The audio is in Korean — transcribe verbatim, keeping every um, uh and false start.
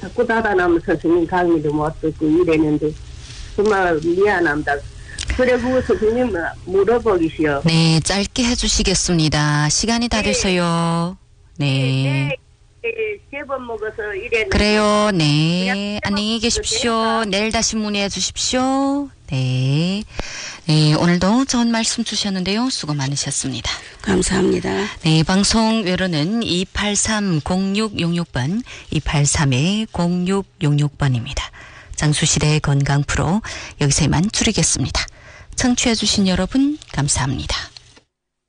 자꾸 닫아놓으면서 스님 강의도 못 듣고 이랬는데 정말 미안합니다. 그래 그 스님 물어보기시오. 네, 짧게 해주시겠습니다. 시간이 다 네. 돼서요. 네. 네. 제법 먹어서 이랬는데. 그래요. 네. 안녕히 계십시오. 내일 다시 문의해 주십시오. 네. 네, 오늘도 좋은 말씀 주셨는데요. 수고 많으셨습니다. 감사합니다. 네, 방송 외로는 이팔삼 공육육육 번, 이팔삼 공육육육 번입니다. 장수실의 건강 프로 여기서 이만 줄이겠습니다. 청취해 주신 여러분 감사합니다.